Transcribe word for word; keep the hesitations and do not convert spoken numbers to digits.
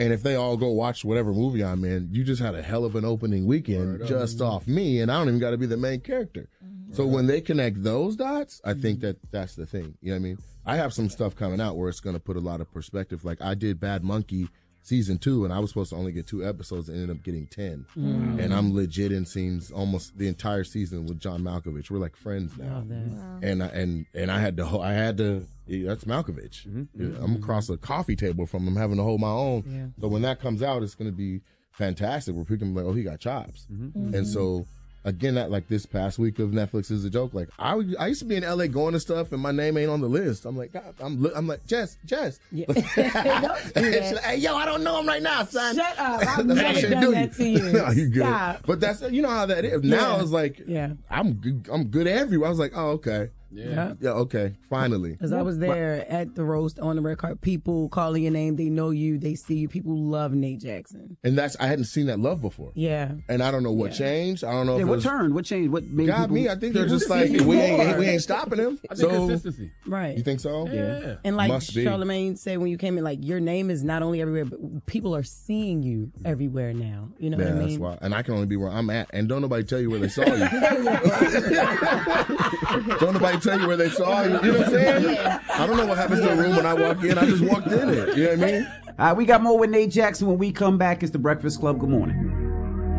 And if they all go watch whatever movie I'm in, you just had a hell of an opening weekend Word just up. off me, and I don't even got to be the main character. Mm-hmm. So when they connect those dots, I think that that's the thing. You know what I mean? I have some stuff coming out where it's going to put a lot of perspective. Like I did Bad Monkey season two, and I was supposed to only get two episodes and ended up getting ten. Mm. And I'm legit in scenes almost the entire season with John Malkovich. We're like friends now. Wow. And I, and and I had to I had to that's Malkovich. Mm-hmm. I'm across a coffee table from him, having to hold my own. Yeah. So when that comes out, it's going to be fantastic. Where people can be like, oh, he got chops. Mm-hmm. And so. Again, that like this past week of Netflix is a joke. Like I, would, I used to be in L A going to stuff, and my name ain't on the list. I'm like, God, I'm, I'm like, Jess, Jess. Yeah. Hey, yo, I don't know him right now, son. Shut up! I've That's never done do that to you. No, you good. Stop. But that's you know how that is. Now Yeah. it's like, Yeah. I'm good, I'm good everywhere. I was like, oh, okay. Yeah. Yeah, okay, finally. Because I was there at the roast on the red carpet. People calling your name, they know you, they see you. People love Nate Jackson. And that's I hadn't seen that love before. Yeah. And I don't know what Yeah. changed. I don't know Yeah, if what it was, turned? What changed? What made got people... me. I think they're just People like see we more. ain't we ain't stopping him. I think So consistency. Right. you think so? Yeah. And like Must be. Charlamagne said when you came in, like your name is not only everywhere, but people are seeing you everywhere now. You know Yeah, what I that's mean? why. And I can only be where I'm at. And don't nobody tell you where they saw you. Don't nobody tell you where they saw you. You know what I'm saying? Yeah. I don't know what happens to a room when I walk in. I just walked in it. You know what I mean? All right, we got more with Nate Jackson when we come back. It's The Breakfast Club. Good morning.